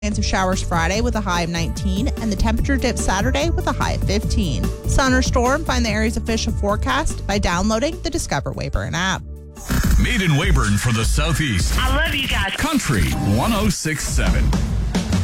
Chance of showers Friday with a high of 19, and the temperature dips Saturday with a high of 15. Sun or storm, find the area's official forecast by downloading the Discover Weyburn app. Made in Weyburn for the Southeast. I love you guys. Country 106.7.